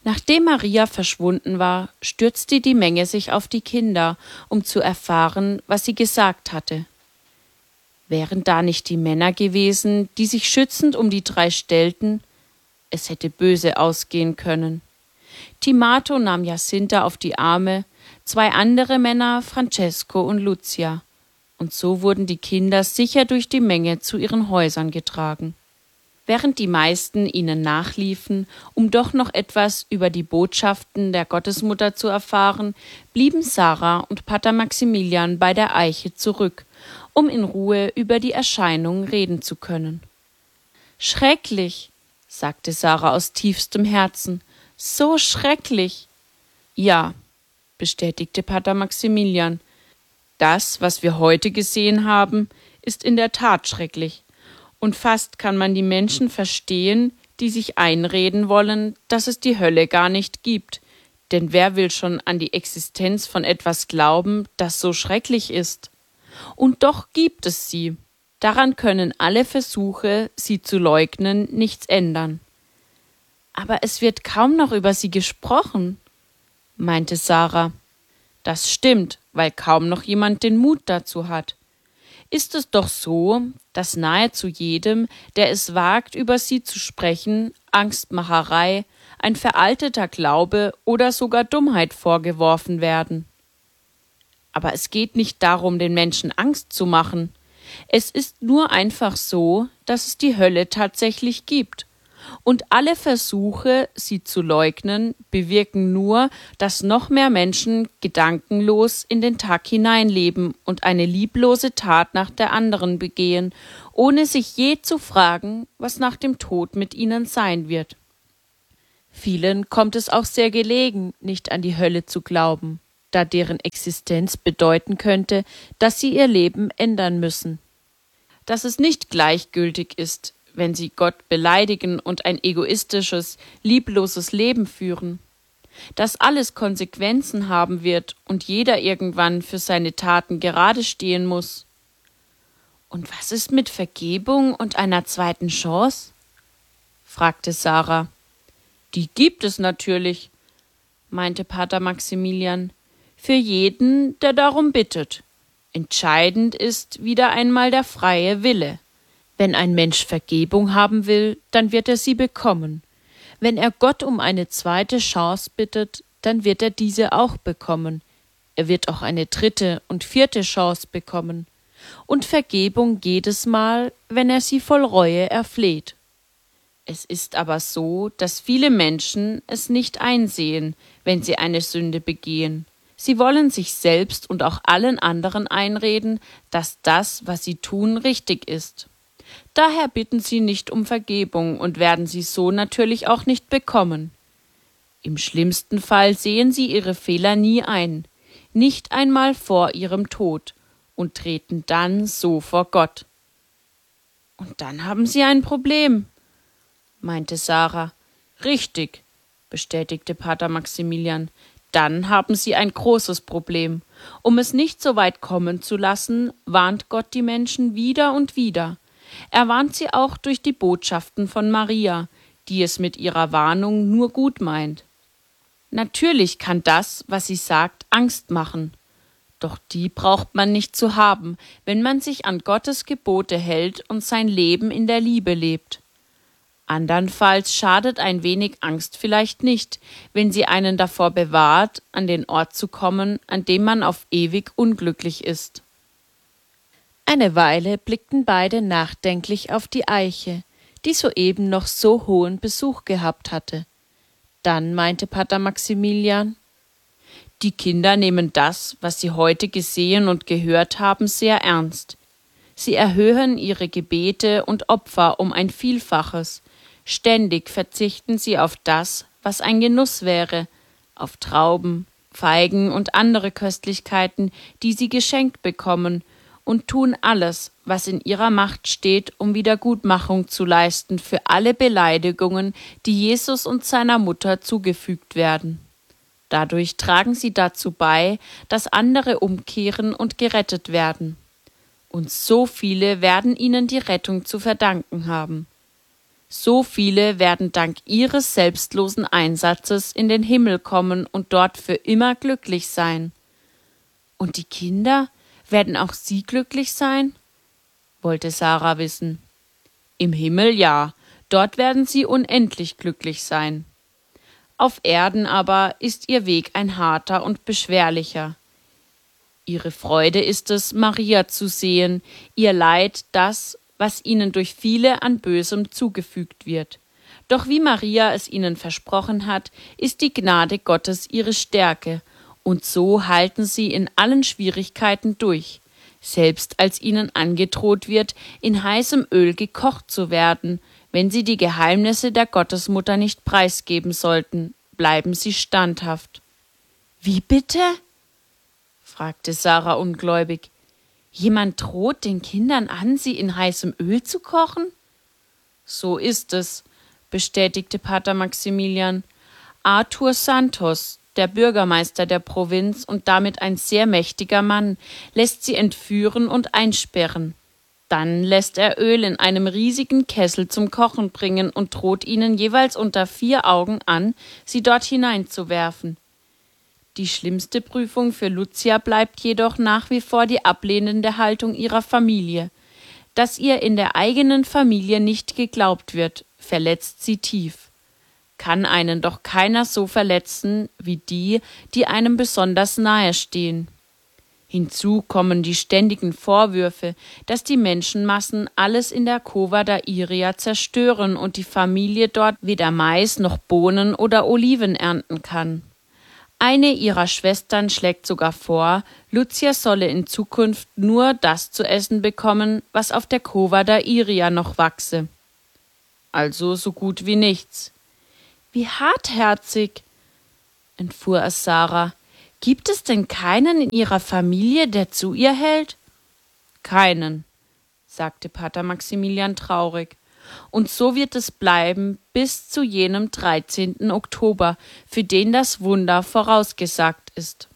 Nachdem Maria verschwunden war, stürzte die Menge sich auf die Kinder, um zu erfahren, was sie gesagt hatte. Wären da nicht die Männer gewesen, die sich schützend um die drei stellten? Es hätte böse ausgehen können. Timato nahm Jacinta auf die Arme, zwei andere Männer, Francesco und Lucia. Und so wurden die Kinder sicher durch die Menge zu ihren Häusern getragen. Während die meisten ihnen nachliefen, um doch noch etwas über die Botschaften der Gottesmutter zu erfahren, blieben Sarah und Pater Maximilian bei der Eiche zurück, um in Ruhe über die Erscheinung reden zu können. »Schrecklich«, sagte Sarah aus tiefstem Herzen, »so schrecklich!« »Ja«, bestätigte Pater Maximilian, »das, was wir heute gesehen haben, ist in der Tat schrecklich. Und fast kann man die Menschen verstehen, die sich einreden wollen, dass es die Hölle gar nicht gibt. Denn wer will schon an die Existenz von etwas glauben, das so schrecklich ist? Und doch gibt es sie. Daran können alle Versuche, sie zu leugnen, nichts ändern.« »Aber es wird kaum noch über sie gesprochen«, meinte Sarah. »Das stimmt, weil kaum noch jemand den Mut dazu hat. Ist es doch so, dass nahezu jedem, der es wagt, über sie zu sprechen, Angstmacherei, ein veralteter Glaube oder sogar Dummheit vorgeworfen werden. Aber es geht nicht darum, den Menschen Angst zu machen. Es ist nur einfach so, dass es die Hölle tatsächlich gibt. Und alle Versuche, sie zu leugnen, bewirken nur, dass noch mehr Menschen gedankenlos in den Tag hineinleben und eine lieblose Tat nach der anderen begehen, ohne sich je zu fragen, was nach dem Tod mit ihnen sein wird. Vielen kommt es auch sehr gelegen, nicht an die Hölle zu glauben, da deren Existenz bedeuten könnte, dass sie ihr Leben ändern müssen. Dass es nicht gleichgültig ist, wenn sie Gott beleidigen und ein egoistisches, liebloses Leben führen. Dass alles Konsequenzen haben wird und jeder irgendwann für seine Taten gerade stehen muss. Und was ist mit Vergebung und einer zweiten Chance? Fragte Sarah. Die gibt es natürlich, meinte Pater Maximilian, für jeden, der darum bittet. Entscheidend ist wieder einmal der freie Wille. Wenn ein Mensch Vergebung haben will, dann wird er sie bekommen. Wenn er Gott um eine zweite Chance bittet, dann wird er diese auch bekommen. Er wird auch eine dritte und vierte Chance bekommen. Und Vergebung jedes Mal, wenn er sie voll Reue erfleht. Es ist aber so, dass viele Menschen es nicht einsehen, wenn sie eine Sünde begehen. Sie wollen sich selbst und auch allen anderen einreden, dass das, was sie tun, richtig ist. Daher bitten sie nicht um Vergebung und werden sie so natürlich auch nicht bekommen. Im schlimmsten Fall sehen sie ihre Fehler nie ein, nicht einmal vor ihrem Tod, und treten dann so vor Gott. Und dann haben sie ein Problem, meinte Sarah. Richtig, bestätigte Pater Maximilian. Dann haben sie ein großes Problem. Um es nicht so weit kommen zu lassen, warnt Gott die Menschen wieder und wieder. Er warnt sie auch durch die Botschaften von Maria, die es mit ihrer Warnung nur gut meint. Natürlich kann das, was sie sagt, Angst machen. Doch die braucht man nicht zu haben, wenn man sich an Gottes Gebote hält und sein Leben in der Liebe lebt. Andernfalls schadet ein wenig Angst vielleicht nicht, wenn sie einen davor bewahrt, an den Ort zu kommen, an dem man auf ewig unglücklich ist. Eine Weile blickten beide nachdenklich auf die Eiche, die soeben noch so hohen Besuch gehabt hatte. Dann meinte Pater Maximilian: Die Kinder nehmen das, was sie heute gesehen und gehört haben, sehr ernst. Sie erhöhen ihre Gebete und Opfer um ein Vielfaches. Ständig verzichten sie auf das, was ein Genuss wäre, auf Trauben, Feigen und andere Köstlichkeiten, die sie geschenkt bekommen, und tun alles, was in ihrer Macht steht, um Wiedergutmachung zu leisten für alle Beleidigungen, die Jesus und seiner Mutter zugefügt werden. Dadurch tragen sie dazu bei, dass andere umkehren und gerettet werden. Und so viele werden ihnen die Rettung zu verdanken haben. So viele werden dank ihres selbstlosen Einsatzes in den Himmel kommen und dort für immer glücklich sein. Und die Kinder, werden auch sie glücklich sein? Wollte Sarah wissen. Im Himmel ja, dort werden sie unendlich glücklich sein. Auf Erden aber ist ihr Weg ein harter und beschwerlicher. Ihre Freude ist es, Maria zu sehen, ihr Leid das, was ihnen durch viele an Bösem zugefügt wird. Doch wie Maria es ihnen versprochen hat, ist die Gnade Gottes ihre Stärke, und so halten sie in allen Schwierigkeiten durch, selbst als ihnen angedroht wird, in heißem Öl gekocht zu werden, wenn sie die Geheimnisse der Gottesmutter nicht preisgeben sollten, bleiben sie standhaft. »Wie bitte?« fragte Sarah ungläubig. »Jemand droht den Kindern an, sie in heißem Öl zu kochen?« »So ist es«, bestätigte Pater Maximilian. »Arthur Santos, der Bürgermeister der Provinz und damit ein sehr mächtiger Mann, lässt sie entführen und einsperren. Dann lässt er Öl in einem riesigen Kessel zum Kochen bringen und droht ihnen jeweils unter 4 Augen an, sie dort hineinzuwerfen. Die schlimmste Prüfung für Lucia bleibt jedoch nach wie vor die ablehnende Haltung ihrer Familie. Dass ihr in der eigenen Familie nicht geglaubt wird, verletzt sie tief. Kann einen doch keiner so verletzen wie die, die einem besonders nahe stehen. Hinzu kommen die ständigen Vorwürfe, dass die Menschenmassen alles in der Cova da Iria zerstören und die Familie dort weder Mais noch Bohnen oder Oliven ernten kann. Eine ihrer Schwestern schlägt sogar vor, Lucia solle in Zukunft nur das zu essen bekommen, was auf der Cova da Iria noch wachse. Also so gut wie nichts. »Wie hartherzig«, entfuhr es Sarah. »Gibt es denn keinen in Ihrer Familie, der zu ihr hält?« »Keinen«, sagte Pater Maximilian traurig. »Und so wird es bleiben bis zu jenem 13. Oktober, für den das Wunder vorausgesagt ist.«